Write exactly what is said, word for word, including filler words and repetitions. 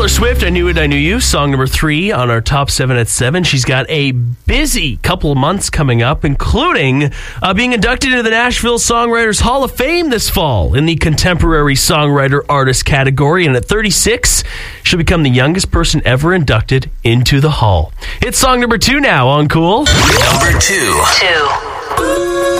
Taylor Swift, I Knew It, I Knew You, song number three on our top seven at seven. She's got a busy couple of months coming up, including uh, being inducted into the Nashville Songwriters Hall of Fame this fall in the Contemporary Songwriter Artist category. And at thirty-six, she'll become the youngest person ever inducted into the Hall. It's song number two now on Cool. Number two. Two.